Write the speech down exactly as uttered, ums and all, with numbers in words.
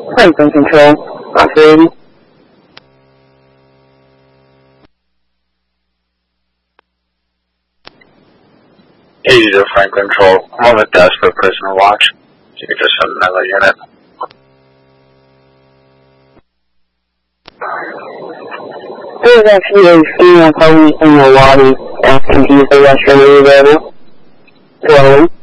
Franklin Control, operating. eighty to Franklin Control. I'm on the desk for prisoner watch. You can just send another unit. There's actually a female calling in the lobby asking to use the restroom. Are you available? Hello?